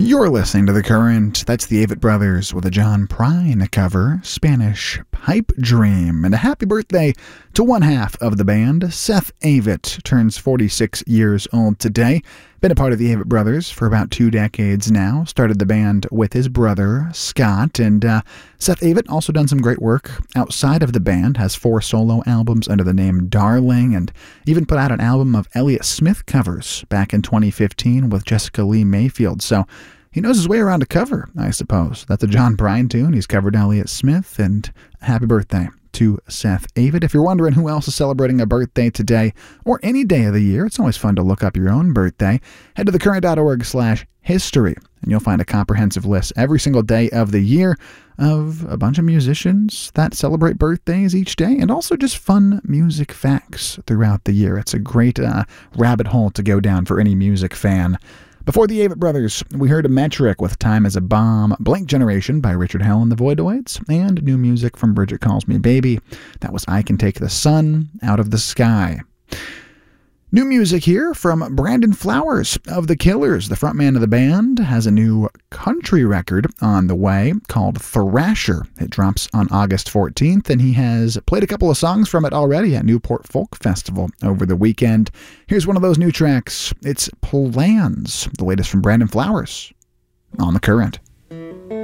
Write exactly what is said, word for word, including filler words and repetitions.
You're listening to The Current. That's the Avett Brothers with a John Prine cover, Spanish Pipe Dream. And a happy birthday to one half of the band. Seth Avett turns forty-six years old today. Been a part of the Avett Brothers for about two decades now. Started the band with his brother, Scott. And uh, Seth Avett also done some great work outside of the band. Has four solo albums under the name Darling. And even put out an album of Elliott Smith covers back in twenty fifteen with Jessica Lee Mayfield. So he knows his way around a cover, I suppose. That's a John Prine tune. He's covered Elliott Smith. And happy birthday to Seth Avett. If you're wondering who else is celebrating a birthday today or any day of the year, it's always fun to look up your own birthday. Head to thecurrent.org slash history, and you'll find a comprehensive list every single day of the year of a bunch of musicians that celebrate birthdays each day, and also just fun music facts throughout the year. It's a great uh, rabbit hole to go down for any music fan. Before the Avett Brothers, we heard Metric with Time as a Bomb, Blank Generation by Richard Hell and the Voidoids, and new music from Bridget Calls Me Baby. That was I Can Take the Sun Out of the Sky. New music here from Brandon Flowers of The Killers. The frontman of the band has a new country record on the way called Thrasher. It drops on August fourteenth, and he has played a couple of songs from it already at Newport Folk Festival over the weekend. Here's one of those new tracks. It's Plans, the latest from Brandon Flowers on The Current.